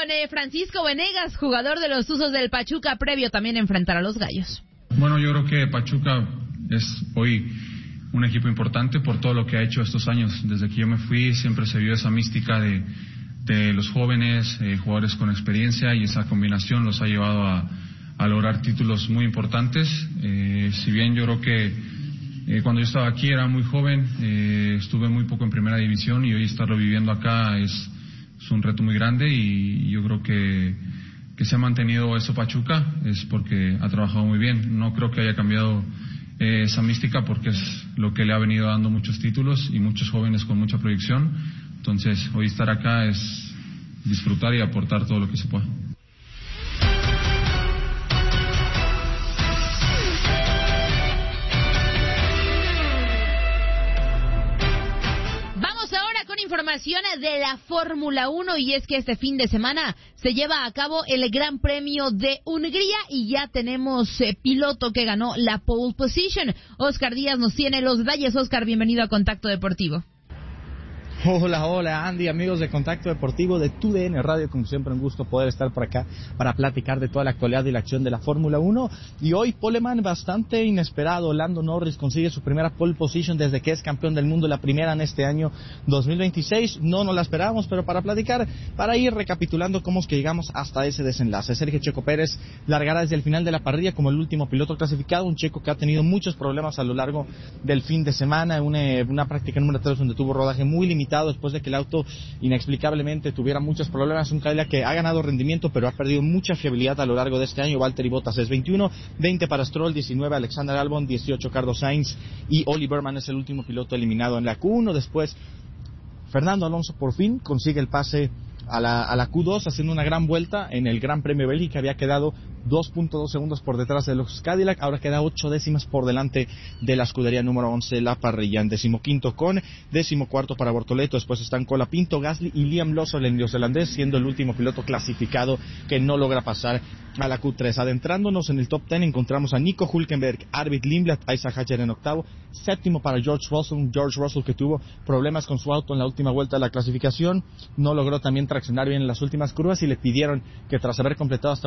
con Francisco Venegas, jugador de los Tuzos del Pachuca, previo también a enfrentar a los Gallos. Bueno, yo creo que Pachuca es hoy un equipo importante por todo lo que ha hecho estos años. Desde que yo me fui siempre se vio esa mística de los jóvenes, jugadores con experiencia, y esa combinación los ha llevado a lograr títulos muy importantes. Si bien yo creo que cuando yo estaba aquí era muy joven, estuve muy poco en primera división, y hoy estarlo viviendo acá es un reto muy grande, y yo creo que se ha mantenido eso Pachuca es porque ha trabajado muy bien. No creo que haya cambiado esa mística, porque es lo que le ha venido dando muchos títulos y muchos jóvenes con mucha proyección. Entonces hoy estar acá es disfrutar y aportar todo lo que se pueda. Información de la Fórmula 1, y es que este fin de semana se lleva a cabo el Gran Premio de Hungría y ya tenemos piloto que ganó la pole position. Oscar Díaz nos tiene los detalles. Oscar, bienvenido a Contacto Deportivo. Hola Andy, amigos de Contacto Deportivo de TUDN Radio, como siempre un gusto poder estar por acá para platicar de toda la actualidad y la acción de la Fórmula 1. Y hoy poleman bastante inesperado. Lando Norris consigue su primera pole position desde que es campeón del mundo, la primera en este año 2026. No nos la esperábamos, pero para platicar, para ir recapitulando cómo es que llegamos hasta ese desenlace. Sergio Checo Pérez largará desde el final de la parrilla como el último piloto clasificado, un checo que ha tenido muchos problemas a lo largo del fin de semana, una práctica número 3 donde tuvo rodaje muy limitado después de que el auto inexplicablemente tuviera muchos problemas. Un Cadillac que ha ganado rendimiento pero ha perdido mucha fiabilidad a lo largo de este año. Valtteri Bottas es 21, 20 para Stroll, 19 Alexander Albon, 18 Carlos Sainz, y Oli Berman es el último piloto eliminado en la Q1. Después Fernando Alonso por fin consigue el pase a la Q2 haciendo una gran vuelta en el Gran Premio de Bélgica. Había quedado 2.2 segundos por detrás de los Cadillac, ahora queda 8 décimas por delante de la escudería número 11, la parrilla. En 15º con 14º para Bortoleto, después están Colapinto, Gasly y Liam Lawson, el neozelandés, siendo el último piloto clasificado que no logra pasar a la Q3. Adentrándonos en el top 10 encontramos a Nico Hülkenberg, Arvid Lindblad, Isaac Hadjar en octavo, séptimo para George Russell que tuvo problemas con su auto en la última vuelta de la clasificación, no logró también traccionar bien en las últimas curvas y le pidieron que tras haber completado hasta